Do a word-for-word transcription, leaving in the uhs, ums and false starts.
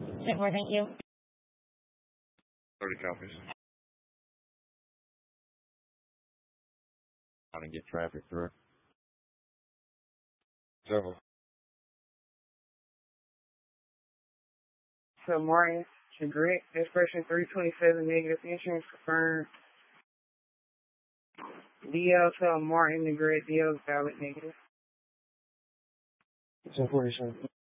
ten four, thank you. thirty copies. Trying to get traffic through. Several. So Martin, Chagrin, expression three twenty-seven, negative insurance confirmed. D L tell Martin, the great D L is valid negative. ten forty-seven.